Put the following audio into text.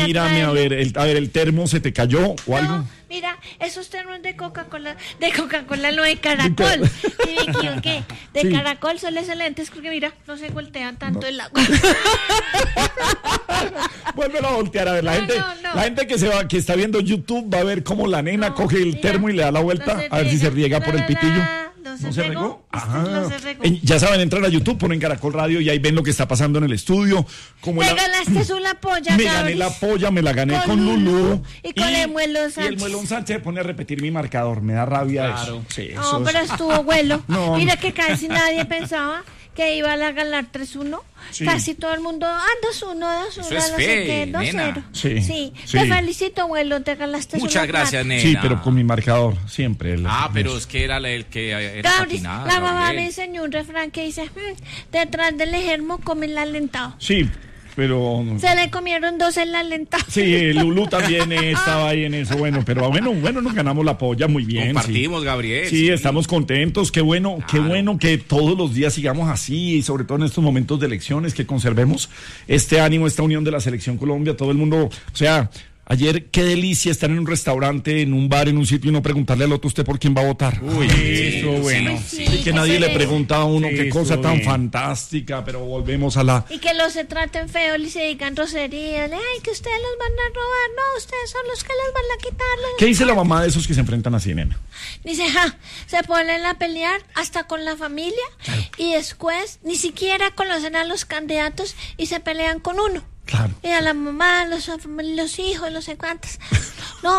mírame, a ver, el termo se te cayó o algo. No, mira, esos termos de Coca-Cola, no de Caracol. ¿Sí me equivoqué? De Sí. Caracol son excelentes porque mira, no se voltean tanto el agua. Vuélvelo a voltear, a ver, la No. gente que está viendo YouTube va a ver cómo la nena coge el mira, termo y le da la vuelta, no se a ver si se riega por el pitillo. ¿No se regó? No se regó. Ya saben, entrar a YouTube, ponen Caracol Radio y ahí ven lo que está pasando en el estudio. Como Te ganaste la polla, me Gabri. gané la polla, me la gané con Lulú. Y con el Muelón Sánchez. Y el Muelón Sánchez pone a repetir mi marcador, me da rabia Claro. eso. Sí, No, eso pero es- estuvo vuelo. No. Mira que casi nadie pensaba que iba a ganar 3-1. Sí. Casi todo el mundo, 2-1, 2-1, Eso es no fe, sé qué, nena. 2-0. Sí, Sí. sí. Te felicito, abuelo, te ganaste Muchas una gracias, plata. nena. Sí, pero con mi marcador, siempre. Pero es que era el que era Gabri, patinada, la mamá Gabriel. me enseñó un refrán que dice, detrás del ejermo come el alentado. Sí, pero... Se le comieron 2 el alentado. Sí, Lulú también estaba ahí en eso, bueno, pero bueno, nos ganamos la polla muy bien. Compartimos, Gabriel. Sí, estamos contentos, qué bueno que todos los días sigamos así y sobre todo en estos momentos de elecciones que conservemos este ánimo, esta unión de la Selección Colombia, todo el mundo, o sea, ayer qué delicia estar en un restaurante, en un bar, en un sitio y no preguntarle al otro usted por quién va a votar. Uy, eso bueno. sí, Y que nadie le sí. pregunta a uno Sí, qué cosa estuvo tan bien. fantástica, pero volvemos a la... Y que los se traten feo y se digan roserías. Ay, que ustedes los van a robar. No, ustedes son los que les van a quitar. ¿Qué dice la mamá de esos que se enfrentan así, nena? Dice, se ponen a pelear hasta con la familia y después ni siquiera conocen a los candidatos y se pelean con uno. Claro. Y a la mamá, los hijos, no sé cuántos. No,